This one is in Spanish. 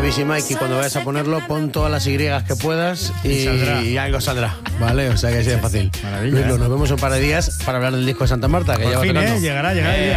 Busy Mike, y cuando vayas a ponerlo, pon todas las Y que puedas y algo saldrá, ¿vale? O sea que así de fácil. Maravilla. Luis, nos vemos un par de días para hablar del disco de Santa Marta, que Por ya va fin, tocando. llegará el día.